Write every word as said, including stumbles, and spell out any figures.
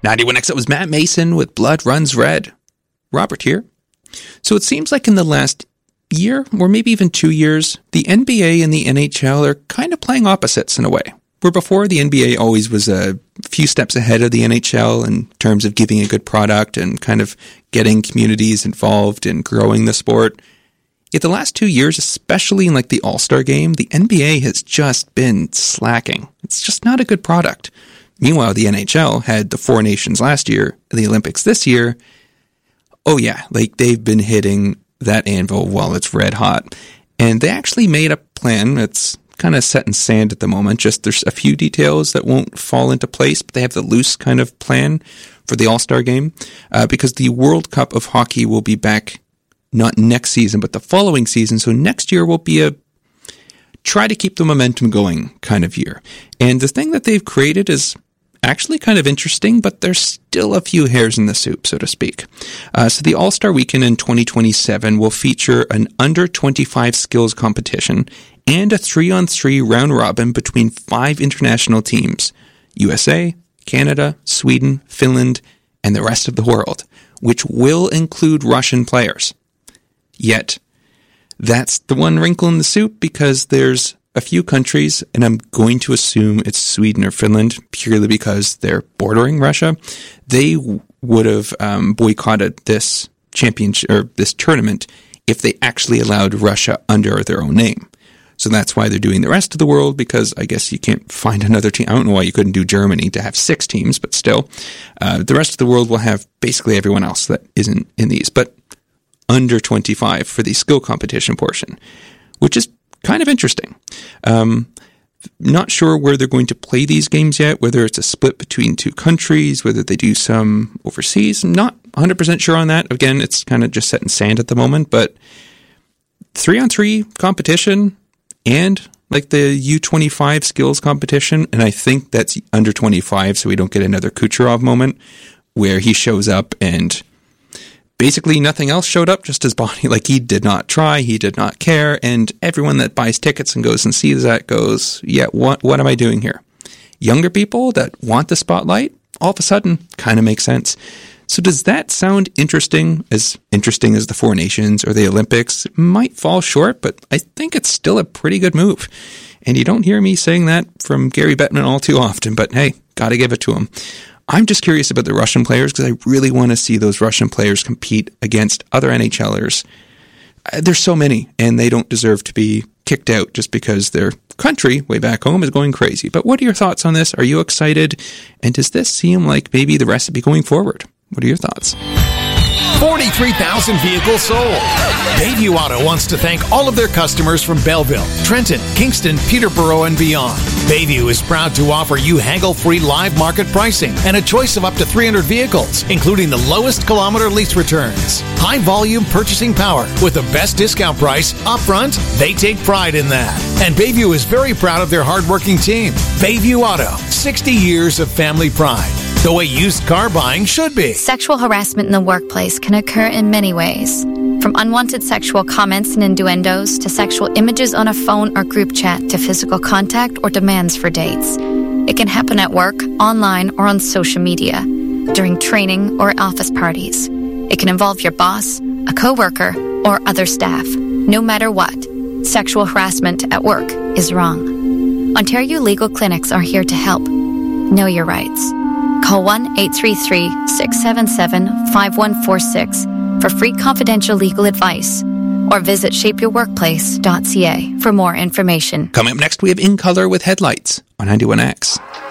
ninety-one X, that was Matt Mason with Blood Runs Red. Robert here. So it seems like in the last year, or maybe even two years, the N B A and the N H L are kind of playing opposites in a way. Where before, the N B A always was a few steps ahead of the N H L in terms of giving a good product and kind of getting communities involved in growing the sport. Yet the last two years, especially in like the All-Star game, the N B A has just been slacking. It's just not a good product. Meanwhile, the N H L had the Four Nations last year, the Olympics this year. Oh yeah, like they've been hitting that anvil while it's red hot. And they actually made a plan that's kind of set in sand at the moment. Just there's a few details that won't fall into place, but they have the loose kind of plan for the All-Star game uh, because the World Cup of Hockey will be back not next season, but the following season. So next year will be a try to keep the momentum going kind of year. And the thing that they've created is actually kind of interesting, but there's still a few hairs in the soup, so to speak. Uh, so the All-Star Weekend in twenty twenty-seven will feature an under twenty-five skills competition and a three-on-three round-robin between five international teams, U S A, Canada, Sweden, Finland, and the rest of the world, which will include Russian players. Yet, that's the one wrinkle in the soup because there's a few countries, and I'm going to assume it's Sweden or Finland, purely because they're bordering Russia. They w- would have um, boycotted this championship or this tournament if they actually allowed Russia under their own name. So that's why they're doing the rest of the world, because I guess you can't find another team. I don't know why you couldn't do Germany to have six teams, but still, uh, the rest of the world will have basically everyone else that isn't in these, but under twenty-five for the skill competition portion, which is kind of interesting. Um, not sure where they're going to play these games yet, whether it's a split between two countries, whether they do some overseas. I'm not one hundred percent sure on that. Again, it's kind of just set in sand at the moment, but three-on-three competition and like the U twenty-five skills competition, and I think that's under twenty-five, so we don't get another Kucherov moment where he shows up and basically nothing else showed up, just his body. Like, he did not try, he did not care, and everyone that buys tickets and goes and sees that goes, yeah, what what am I doing here? Younger people that want the spotlight, all of a sudden, kind of makes sense. So does that sound interesting? As interesting as the Four Nations or the Olympics? It might fall short, but I think it's still a pretty good move. And you don't hear me saying that from Gary Bettman all too often, but hey, gotta give it to him. I'm just curious about the Russian players because I really want to see those Russian players compete against other NHLers. There's so many, and they don't deserve to be kicked out just because their country way back home is going crazy. But what are your thoughts on this? Are you excited? And does this seem like maybe the recipe going forward? What are your thoughts? forty-three thousand vehicles sold. Bayview Auto wants to thank all of their customers from Belleville, Trenton, Kingston, Peterborough, and beyond. Bayview is proud to offer you haggle-free live market pricing and a choice of up to three hundred vehicles, including the lowest kilometer lease returns. High-volume purchasing power with the best discount price upfront. They take pride in that. And Bayview is very proud of their hardworking team. Bayview Auto, sixty years of family pride. The way used car buying should be. Sexual harassment in the workplace can occur in many ways. From unwanted sexual comments and innuendos to sexual images on a phone or group chat to physical contact or demands for dates. It can happen at work, online, or on social media, during training or office parties. It can involve your boss, a coworker, or other staff. No matter what, sexual harassment at work is wrong. Ontario Legal Clinics are here to help. Know your rights. Call one eight three three, six seven seven, five one four six for free confidential legal advice or visit shape your workplace dot c a for more information. Coming up next, we have In Color with Headlights on ninety-one X.